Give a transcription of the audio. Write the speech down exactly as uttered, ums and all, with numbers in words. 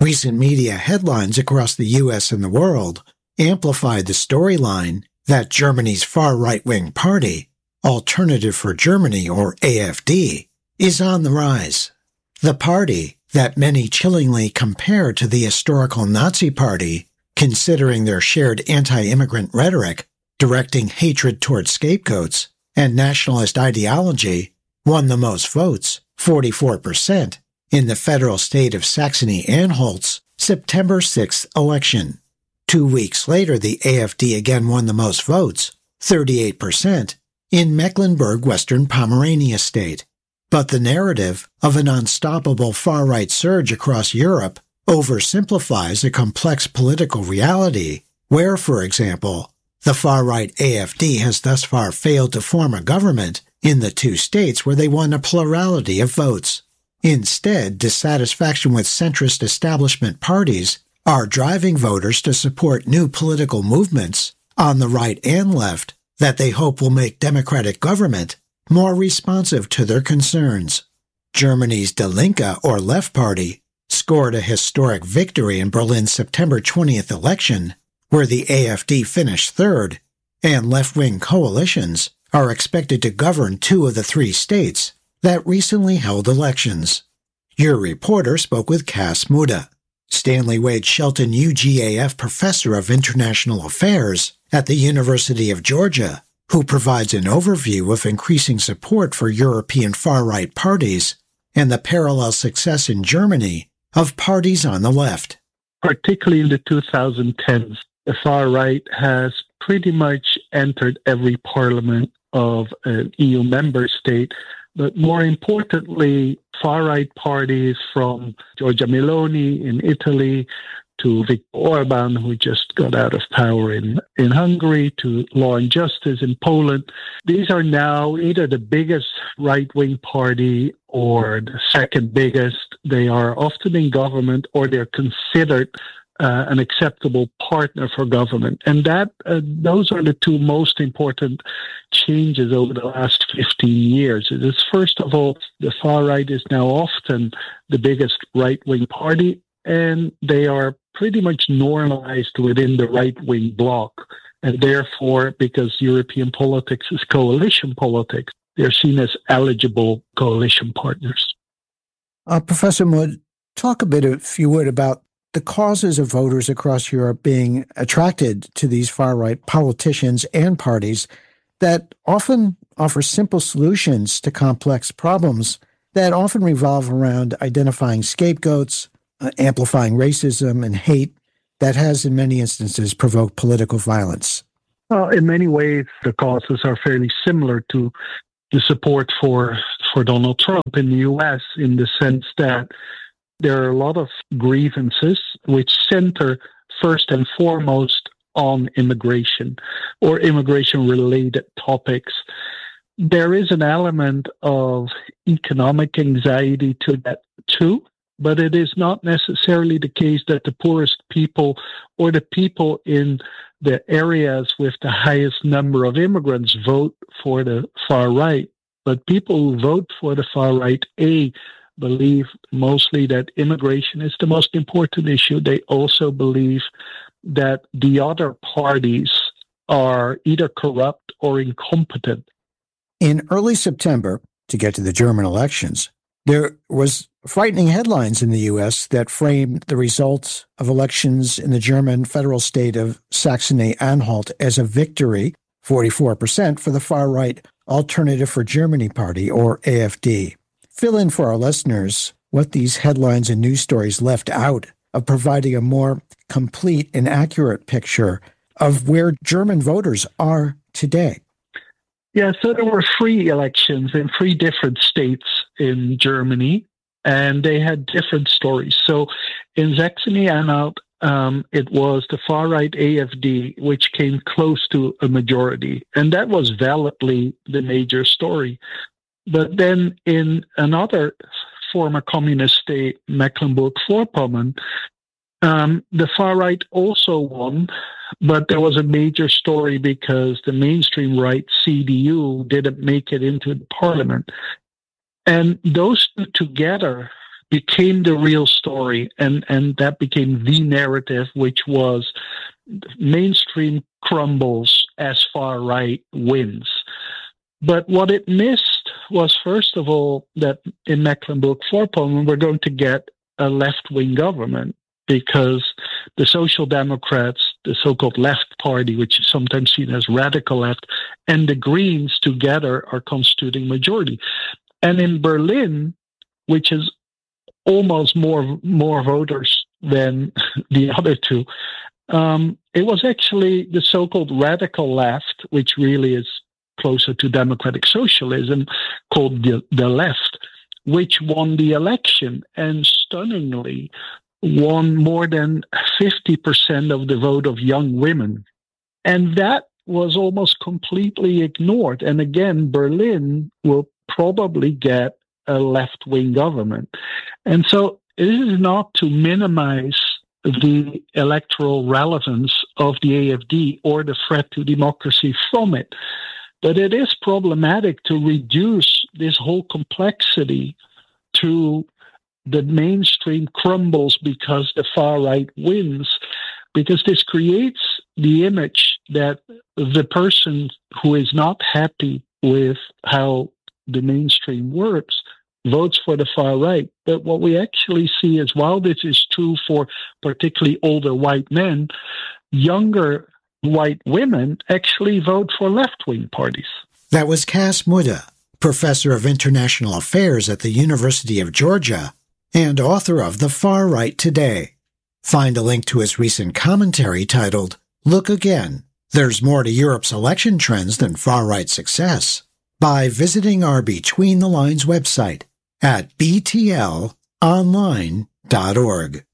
Recent media headlines across the U S and the world amplified the storyline that Germany's far right-wing party, Alternative for Germany, or A F D, is on the rise. The party that many chillingly compare to the historical Nazi Party, considering their shared anti-immigrant rhetoric, directing hatred toward scapegoats, and nationalist ideology, won the most votes, forty-four percent, in the federal state of Saxony-Anhalt's September sixth election. Two weeks later, the A F D again won the most votes, thirty-eight percent, in Mecklenburg-Western Pomerania state. But the narrative of an unstoppable far-right surge across Europe oversimplifies a complex political reality where, for example, the far-right A F D has thus far failed to form a government in the two states where they won a plurality of votes. Instead, dissatisfaction with centrist establishment parties are driving voters to support new political movements on the right and left that they hope will make democratic government more responsive to their concerns. Germany's Die Linke, or Left Party, scored a historic victory in Berlin's September twentieth election, where the A F D finished third, and left-wing coalitions are expected to govern two of the three states that recently held elections. Your reporter spoke with Cas Mudde, Stanley Wade Shelton U G A F Professor of International Affairs at the University of Georgia, who provides an overview of increasing support for European far-right parties and the parallel success in Germany of parties on the left. Particularly in the twenty tens, the far-right has pretty much entered every parliament of an E U member state. But more importantly, far-right parties from Giorgia Meloni in Italy to Viktor Orban, who just got out of power in, in Hungary, to Law and Justice in Poland. These are now either the biggest right-wing party or the second biggest. They are often in government, or they're considered Uh, an acceptable partner for government. And that uh, those are the two most important changes over the last fifteen years. It is, first of all, the far right is now often the biggest right-wing party, and they are pretty much normalized within the right-wing bloc. And therefore, because European politics is coalition politics, they're seen as eligible coalition partners. Uh, Professor Mudde, talk a bit, if you would, about the causes of voters across Europe being attracted to these far-right politicians and parties that often offer simple solutions to complex problems that often revolve around identifying scapegoats, uh, amplifying racism and hate that has in many instances provoked political violence. Well, in many ways, the causes are fairly similar to the support for, for Donald Trump in the U S, in the sense that there are a lot of grievances which center first and foremost on immigration or immigration-related topics. There is an element of economic anxiety to that too, but it is not necessarily the case that the poorest people or the people in the areas with the highest number of immigrants vote for the far right. But people who vote for the far right, A, believe mostly that immigration is the most important issue. They also believe that the other parties are either corrupt or incompetent. In early September, to get to the German elections, there was frightening headlines in the U S that framed the results of elections in the German federal state of Saxony-Anhalt as a victory, forty-four percent, for the far-right Alternative for Germany Party, or A F D. Fill in for our listeners what these headlines and news stories left out of providing a more complete and accurate picture of where German voters are today. Yeah, so there were three elections in three different states in Germany, and they had different stories. So in Saxony-Anhalt, um, it was the far-right A F D, which came close to a majority, and that was validly the major story. But then in another former communist state, Mecklenburg-Vorpommern, um, the far right also won, but there was a major story because the mainstream right, C D U, didn't make it into the parliament. And those two together became the real story, and, and that became the narrative, which was mainstream crumbles as far right wins. But what it missed was, first of all, that in Mecklenburg-Vorpommern, we're going to get a left-wing government, because the Social Democrats, the so-called left party, which is sometimes seen as radical left, and the Greens together are constituting majority. And in Berlin, which is almost more more voters than the other two, um, it was actually the so-called radical left, which really is closer to democratic socialism, called the, the left, which won the election, and stunningly won more than fifty percent of the vote of young women. And that was almost completely ignored. And again, Berlin will probably get a left-wing government. And so it is not to minimize the electoral relevance of the A F D or the threat to democracy from it, but it is problematic to reduce this whole complexity to the mainstream crumbles because the far right wins, because this creates the image that the person who is not happy with how the mainstream works votes for the far right. But what we actually see is, while this is true for particularly older white men, younger white women actually vote for left-wing parties. That was Cas Mudde, professor of international affairs at the University of Georgia and author of The Far Right Today. Find a link to his recent commentary titled, Look Again, There's More to Europe's Election Trends Than Far-Right Success, by visiting our Between the Lines website at b t l online dot org.